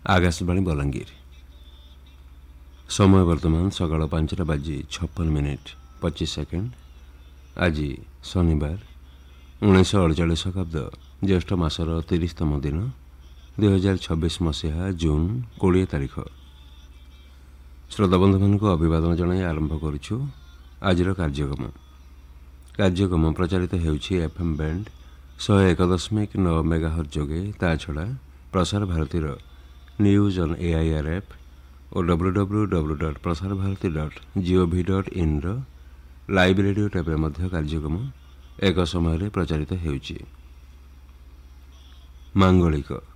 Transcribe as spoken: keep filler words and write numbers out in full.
आकाशवाणी बलांगीर। समय वर्तमान सकाळ पांचटा बाजी छप्पन मिनिट पच्चीस सेकेंड। आज शनिवार उन्नीस अड़चाश खृष्टाब्द ज्येष्ठ मासर तीसतम दिन दुई हजार छब्बीस मसीहा जून कोड़े तारीख। श्रोताबंधु मान अभिवादन जनाई आरंभ करुछु आजिर कार्यक्रम। कार्यक्रम प्रचारित हेउछि एफएम बैंड सौ एक दशमिक नौ मेगाहर्ट्ज जोगे, ता छड़ा प्रसार भारतीर न्यूज ऑन एआईआर ऐप और W W W dot Prasar Bharati dot gov dot in row live radio tap मध्य कार्यक्रम एक समय प्रचारित हेउछि। मांगलिक